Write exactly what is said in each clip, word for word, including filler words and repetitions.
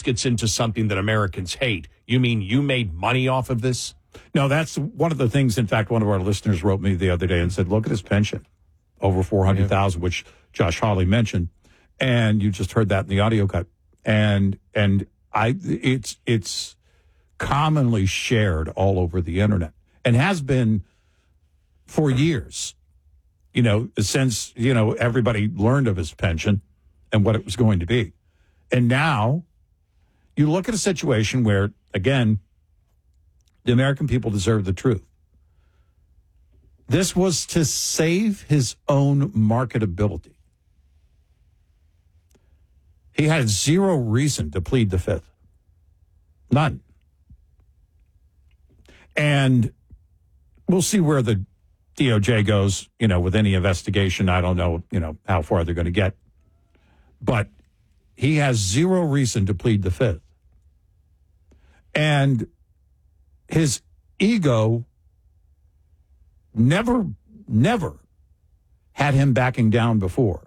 this gets into something that Americans hate. You mean you made money off of this? No, that's one of the things. In fact, one of our listeners wrote me the other day and said, look at his pension, over four hundred thousand dollars, which Josh Hawley mentioned. And you just heard that in the audio cut. And and I it's it's commonly shared all over the internet and has been for years, you know, since, you know, everybody learned of his pension and what it was going to be. And now you look at a situation where, again, the American people deserve the truth. This was to save his own marketability. He had zero reason to plead the fifth. None. And we'll see where the D O J goes, you know, with any investigation. I don't know, you know, how far they're going to get. But he has zero reason to plead the fifth. And his ego never, never had him backing down before.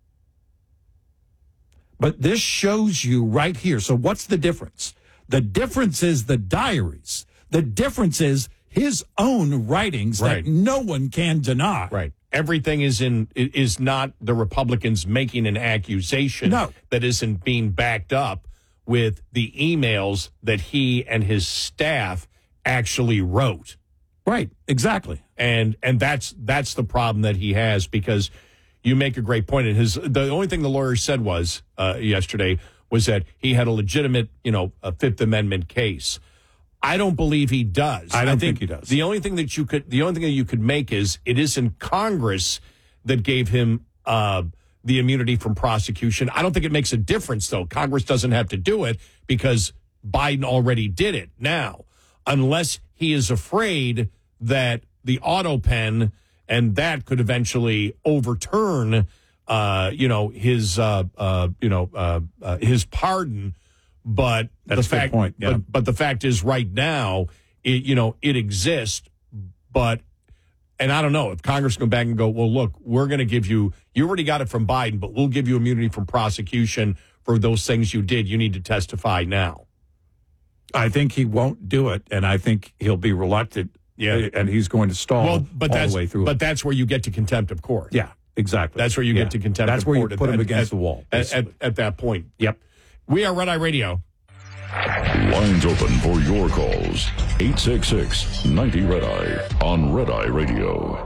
But this shows you right here. So what's the difference? The difference is the diaries. The difference is his own writings Right. that no one can deny. Right. Everything is in is not the Republicans making an accusation No. that isn't being backed up with the emails that he and his staff actually wrote. Right, exactly. And and that's that's the problem that he has, because you make a great point. And his the only thing the lawyer said was uh, yesterday was that he had a legitimate, you know, a Fifth Amendment case. I don't believe he does. I don't think he does. The only thing that you could the only thing that you could make is it isn't Congress that gave him uh, the immunity from prosecution. I don't think it makes a difference, though. Congress doesn't have to do it because Biden already did it now, unless he is afraid that the auto pen and that could eventually overturn, uh, you know, his, uh, uh, you know, uh, uh, his pardon. But That's the a good fact, point, yeah. but, but the fact is, right now, it, you know, it exists. But, and I don't know if Congress go back and go, well, look, we're going to give you, you already got it from Biden, but we'll give you immunity from prosecution for those things you did. You need to testify now. I think he won't do it, and I think he'll be reluctant. Yeah. And he's going to stall Well, but all that's the way through. but it. that's where you get to contempt of court. Yeah, exactly. That's where you Yeah. get to contempt That's of where court. you put at, him at, against at, the wall. At, at, at that point. Yep. We are Red Eye Radio. Lines open for your calls. eight six six, ninety, Red Eye on Red Eye Radio.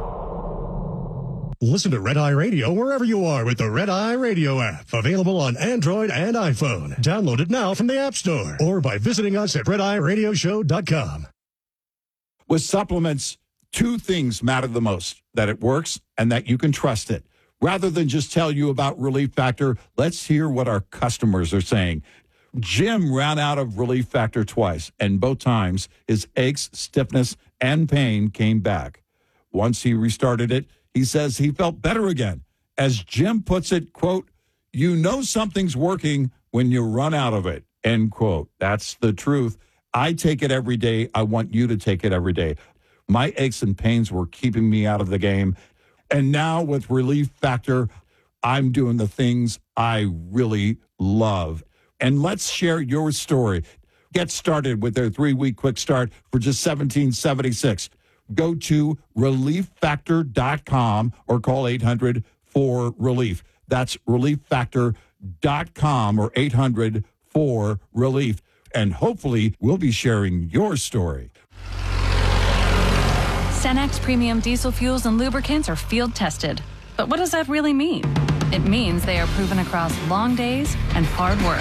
Listen to Red Eye Radio wherever you are with the Red Eye Radio app. Available on Android and iPhone. Download it now from the App Store or by visiting us at red eye radio show dot com. With supplements, two things matter the most: that it works and that you can trust it. Rather than just tell you about Relief Factor, let's hear what our customers are saying. Jim ran out of Relief Factor twice, and both times his aches, stiffness, and pain came back. Once he restarted it, he says he felt better again. As Jim puts it, quote, you know something's working when you run out of it, end quote. That's the truth. I take it every day. I want you to take it every day. My aches and pains were keeping me out of the game. And now with Relief Factor, I'm doing the things I really love. And let's share your story. Get started with their three-week quick start for just seventeen seventy-six. Go to relief factor dot com or call eight hundred four relief. That's relief factor dot com or eight hundred four relief. And hopefully we'll be sharing your story. Cenex Premium Diesel Fuels and Lubricants are field tested. But what does that really mean? It means they are proven across long days and hard work.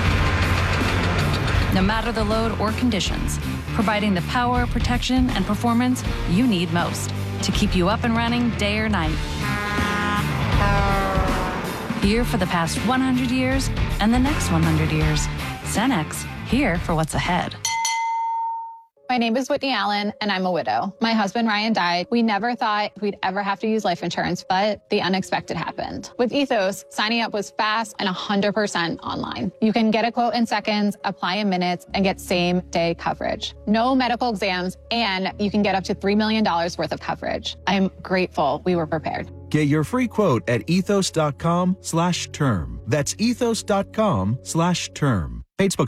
No matter the load or conditions, providing the power, protection, and performance you need most to keep you up and running day or night. Here for the past one hundred years and the next one hundred years. Cenex, here for what's ahead. My name is Whitney Allen, and I'm a widow. My husband, Ryan, died. We never thought we'd ever have to use life insurance, but the unexpected happened. With Ethos, signing up was fast and one hundred percent online. You can get a quote in seconds, apply in minutes, and get same-day coverage. No medical exams, and you can get up to three million dollars worth of coverage. I'm grateful we were prepared. Get your free quote at ethos dot com slash term. That's ethos dot com slash term. Paid